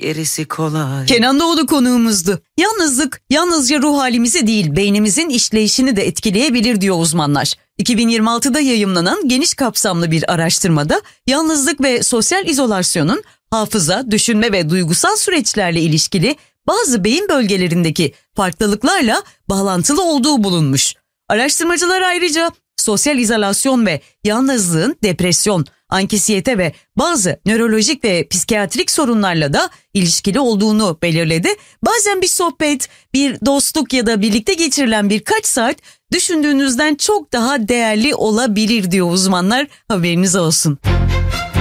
gerisi kolay. Kenan Doğulu konuğumuzdu. Yalnızlık yalnızca ruh halimizi değil, beynimizin işleyişini de etkileyebilir diyor uzmanlar. 2026'da yayımlanan geniş kapsamlı bir araştırmada yalnızlık ve sosyal izolasyonun hafıza, düşünme ve duygusal süreçlerle ilişkili bazı beyin bölgelerindeki farklılıklarla bağlantılı olduğu bulunmuş. Araştırmacılar ayrıca sosyal izolasyon ve yalnızlığın depresyon, anksiyete ve bazı nörolojik ve psikiyatrik sorunlarla da ilişkili olduğunu belirledi. Bazen bir sohbet, bir dostluk ya da birlikte geçirilen birkaç saat düşündüğünüzden çok daha değerli olabilir diyor uzmanlar. Haberiniz olsun.